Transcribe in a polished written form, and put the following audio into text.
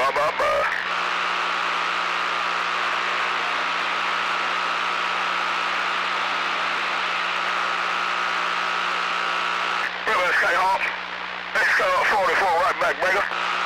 Let's stay off. Let's go 44 right back, Baker.